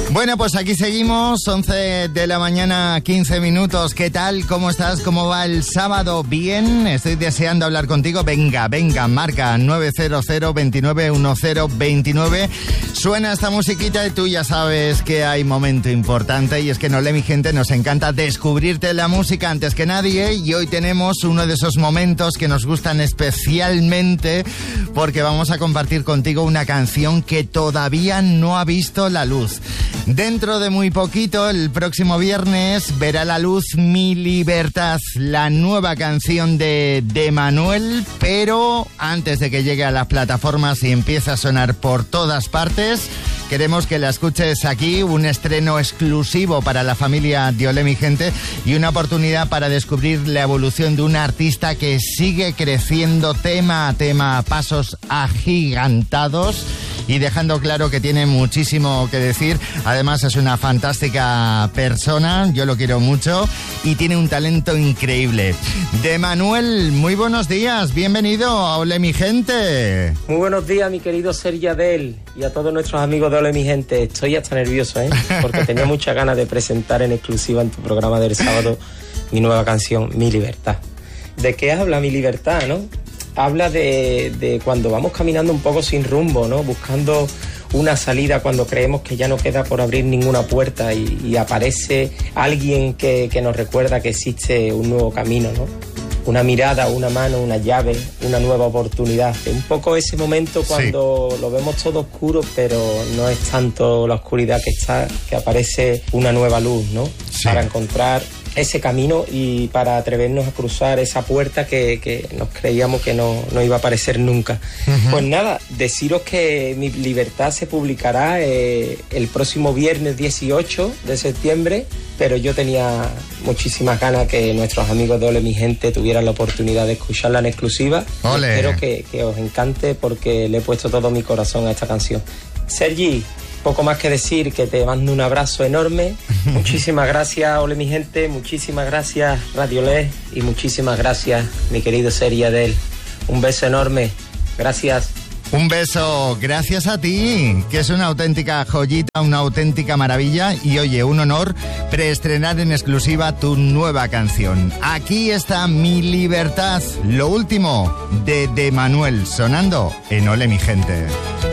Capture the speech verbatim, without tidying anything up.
Bueno, pues aquí seguimos, once de la mañana, quince minutos. ¿Qué tal? ¿Cómo estás? ¿Cómo va el sábado? ¿Bien? Estoy deseando hablar contigo. Venga, venga, marca nueve cero cero, veintinueve, diez, veintinueve. Suena esta musiquita y tú ya sabes que hay momento importante, y es que en Olé, mi gente, nos encanta descubrirte la música antes que nadie, y hoy tenemos uno de esos momentos que nos gustan especialmente porque vamos a compartir contigo una canción que todavía no ha visto la luz. Dentro de muy poquito, el próximo viernes, verá la luz Mi Libertad, la nueva canción de, de Manuel, pero antes de que llegue a las plataformas y empiece a sonar por todas partes, queremos que la escuches aquí, un estreno exclusivo para la familia de Olé, mi gente, y una oportunidad para descubrir la evolución de un artista que sigue creciendo tema a tema a pasos agigantados y dejando claro que tiene muchísimo que decir. Además es una fantástica persona, yo lo quiero mucho, y tiene un talento increíble. De Manuel, muy buenos días, bienvenido a Olé, mi gente. Muy buenos días, mi querido Sergi Adel, y a todos nuestros amigos de Olé, mi gente. Estoy hasta nervioso, ¿eh? Porque tenía muchas ganas de presentar en exclusiva en tu programa del sábado mi nueva canción, Mi Libertad. ¿De qué habla Mi Libertad, no? Habla de, de cuando vamos caminando un poco sin rumbo, ¿no? Buscando una salida cuando creemos que ya no queda por abrir ninguna puerta, y, y aparece alguien que, que nos recuerda que existe un nuevo camino, ¿no? Una mirada, una mano, una llave, una nueva oportunidad. Un poco ese momento cuando sí. Lo vemos todo oscuro, pero no es tanto la oscuridad que está, que aparece una nueva luz, ¿no? Sí. Para encontrar ese camino y para atrevernos a cruzar esa puerta que, que nos creíamos que no, no iba a aparecer nunca. Uh-huh. Pues nada, deciros que Mi Libertad se publicará eh, el próximo viernes dieciocho de septiembre, pero yo tenía muchísimas ganas que nuestros amigos de Olé, mi gente, tuvieran la oportunidad de escucharla en exclusiva. Olé. Espero que, que os encante, porque le he puesto todo mi corazón a esta canción. Sergi, poco más que decir, que te mando un abrazo enorme. Muchísimas gracias, Olé, mi gente. Muchísimas gracias, Radio Olé. Y muchísimas gracias, mi querido Sergi Adel. Un beso enorme. Gracias. Un beso, gracias a ti, que es una auténtica joyita, una auténtica maravilla. Y oye, un honor preestrenar en exclusiva tu nueva canción. Aquí está Mi Libertad, lo último de De Manuel, sonando en Olé, mi gente.